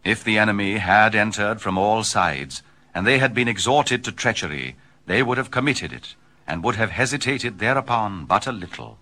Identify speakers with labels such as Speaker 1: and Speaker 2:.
Speaker 1: If the enemy had entered from all sides, and they had been exhorted to treachery, they would have committed it, and would have hesitated thereupon but a little.